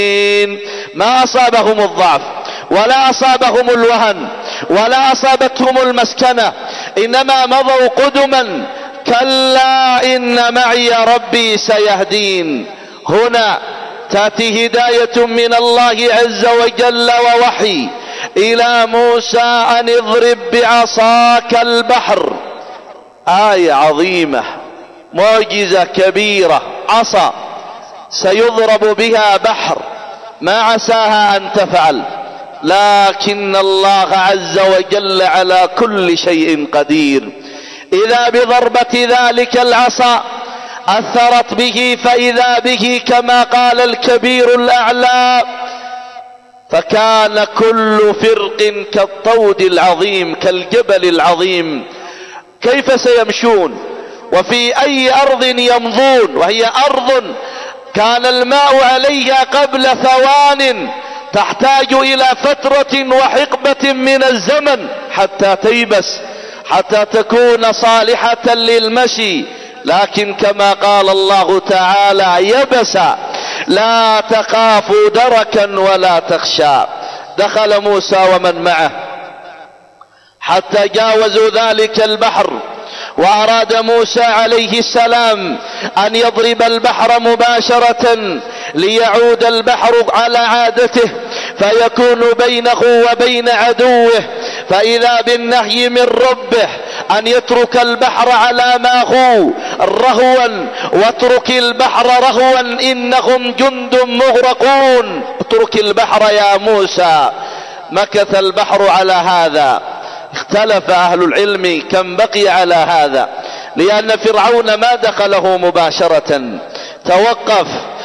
ما أصابهم الضعف ولا أصابهم الوهن ولا أصابتهم المسكنة، إنما مضوا قدما. كلا إن معي ربي سيهدين. هنا تأتي هداية من الله عز وجل ووحي إلى موسى أن اضرب بعصاك البحر. آية عظيمة، معجزة كبيرة، عصا سيضرب بها بحر ما عساها أن تفعل، لكن الله عز وجل على كل شيء قدير. إذا بضربة ذلك العصا أثرت به، فإذا به كما قال الكبير الأعلى فكان كل فرق كالطود العظيم كالجبل العظيم. كيف سيمشون وفي أي أرض يمضون وهي أرض كان الماء عليها قبل ثوان تحتاج إلى فترة وحقبة من الزمن حتى تيبس، حتى تكون صالحة للمشي. لكن كما قال الله تعالى يبسا لا تخافوا دركا ولا تخشى. دخل موسى ومن معه حتى جاوزوا ذلك البحر، وأراد موسى عليه السلام أن يضرب البحر مباشرة ليعود البحر على عادته فيكون بينه وبين عدوه، فإذا بالنهي من ربه أن يترك البحر على ما هو رهوا، واترك البحر رهوا إنهم جند مغرقون. اترك البحر يا موسى. مكث البحر على هذا. اختلف أهل العلم كم بقي على هذا، لأن فرعون ما دخله مباشرة، توقف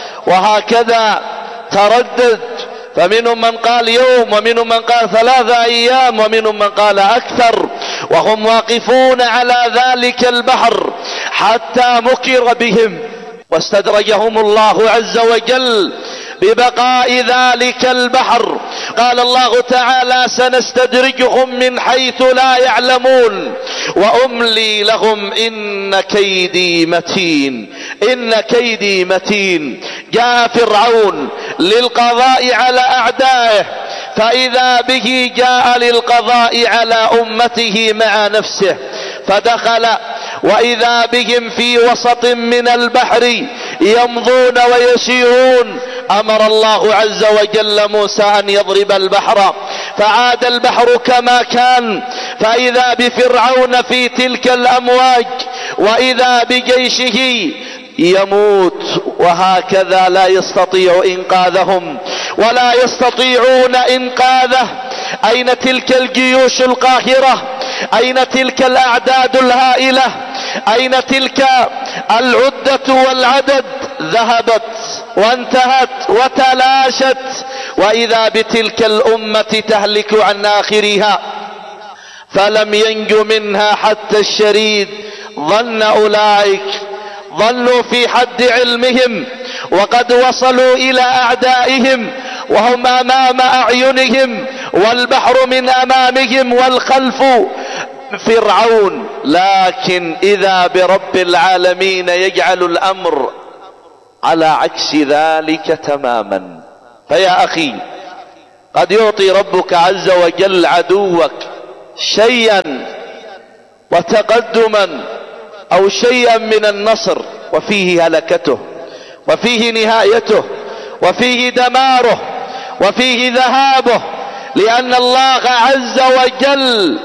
وهكذا تردد، فمنهم من قال يوم ومنهم من قال 3 أيام ومنهم من قال أكثر، وهم واقفون على ذلك البحر حتى مكر بهم، واستدرجهم الله عز وجل ببقاء ذلك البحر. قال الله تعالى سنستدرجهم من حيث لا يعلمون وأملي لهم إن كيدي متين. إن كيدي متين. جاء فرعون للقضاء على أعدائه، فإذا به جاء للقضاء على أمته مع نفسه، فدخل وإذا بهم في وسط من البحر يمضون ويسيرون. أمر الله عز وجل موسى أن يضرب البحر، فعاد البحر كما كان، فإذا بفرعون في تلك الأمواج وإذا بجيشه يموت، وهكذا لا يستطيع إنقاذهم ولا يستطيعون إنقاذه. أين تلك الجيوش القاهرة؟ أين تلك الأعداد الهائلة؟ أين تلك العدة والعدد؟ ذهبت وانتهت وتلاشت، وإذا بتلك الأمة تهلك عن آخرها، فلم ينج منها حتى الشريد. ظن أولئك، ظلوا في حد علمهم وقد وصلوا إلى أعدائهم وهم أمام أعينهم والبحر من أمامهم والخلف فرعون، لكن إذا برب العالمين يجعل الأمر على عكس ذلك تماما. فيا أخي، قد يعطي ربك عز وجل عدوك شيئا وتقدما أو شيئا من النصر وفيه هلكته وفيه نهايته وفيه دماره وفيه ذهابه، لأن الله عز وجل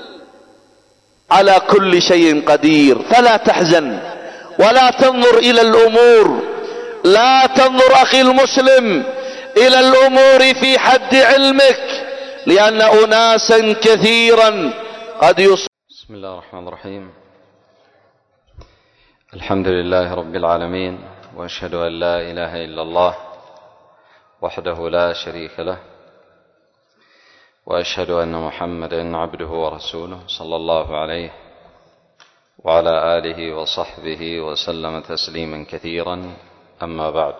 على كل شيء قدير. فلا تحزن ولا تنظر إلى الأمور، لا تنظر أخي المسلم إلى الأمور في حد علمك، لأن أناسا كثيرا قد بسم الله الرحمن الرحيم. الحمد لله رب العالمين، وأشهد أن لا إله إلا الله وحده لا شريك له، وأشهد أن محمدا عبده ورسوله صلى الله عليه وعلى آله وصحبه وسلم تسليما كثيرا. أما بعد،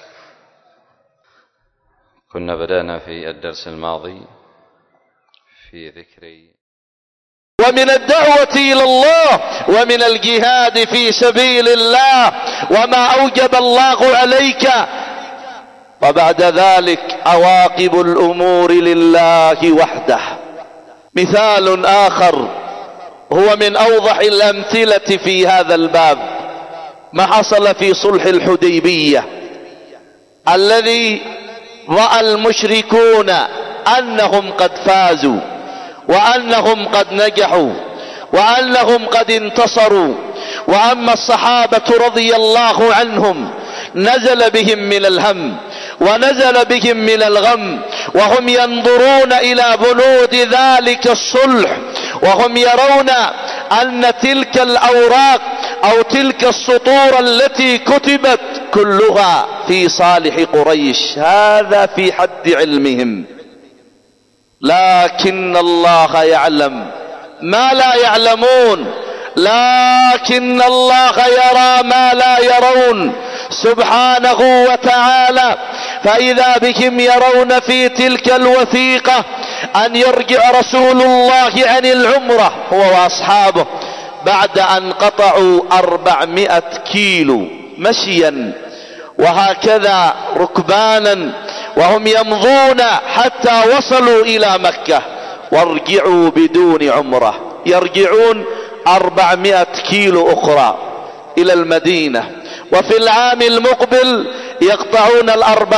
كنا بدأنا في الدرس الماضي في ذكر ومن الدعوة إلى الله ومن الجهاد في سبيل الله، وما أوجب الله عليك وبعد ذلك عواقب الأمور لله وحده. مثال آخر هو من أوضح الأمثلة في هذا الباب ما حصل في صلح الحديبية، الذي رأى المشركون أنهم قد فازوا وأنهم قد نجحوا وأنهم قد انتصروا، وأما الصحابة رضي الله عنهم نزل بهم من الهم ونزل بهم من الغم، وهم ينظرون إلى بنود ذلك الصلح، وهم يرون أن تلك الأوراق أو تلك السطور التي كتبت كلها في صالح قريش، هذا في حد علمهم. لكن الله يعلم ما لا يعلمون، لكن الله يرى ما لا يرون سبحانه وتعالى. فإذا بهم يرون في تلك الوثيقة أن يرجع رسول الله عن العمرة هو وأصحابه بعد أن قطعوا 400 كيلو مشيا وهكذا ركبانا، وهم يمضون حتى وصلوا إلى مكة وارجعوا بدون عمرة، يرجعون 400 كيلو أخرى إلى المدينة، وفي العام المقبل يقطعون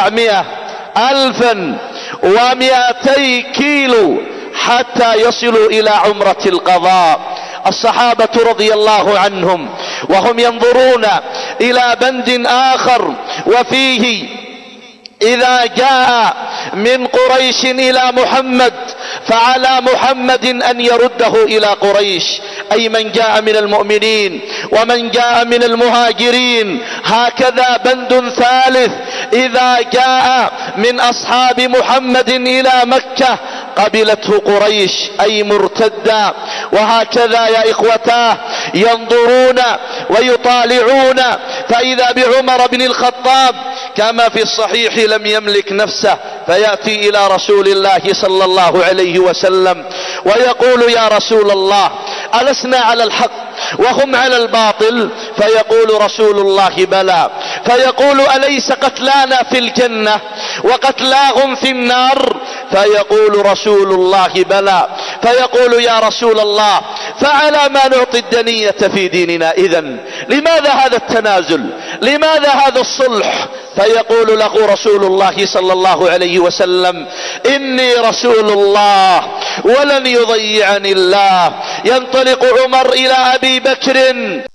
400,200 كيلو حتى يصلوا إلى عمرة القضاء. الصحابة رضي الله عنهم وهم ينظرون إلى بند آخر وفيه: إذا جاء من قريش إلى محمد فعلى محمد أن يرده إلى قريش، أي من جاء من المؤمنين ومن جاء من المهاجرين. هكذا بند ثالث: إذا جاء من أصحاب محمد إلى مكة قبلته قريش، أي مرتدا. وهكذا يا إخوتاه ينظرون ويطالعون، فإذا بعمر بن الخطاب كما في الصحيح لم يملك نفسه فيأتي إلى رسول الله صلى الله عليه وسلم ويقول: يا رسول الله، ألسنا على الحق وهم على الباطل؟ فيقول رسول الله: بلى. فيقول: أليس قتلانا في الجنة وقتلاهم في النار؟ فيقول رسول الله: بلى. فيقول: يا رسول الله، فعلى ما نعطي الدنية في ديننا إذن؟ لماذا هذا التنازل؟ لماذا هذا الصلح؟ فيقول له رسول الله صلى الله عليه وسلم: إني رسول الله ولن يضيعني الله. ينطلق عمر إلى أبي بكر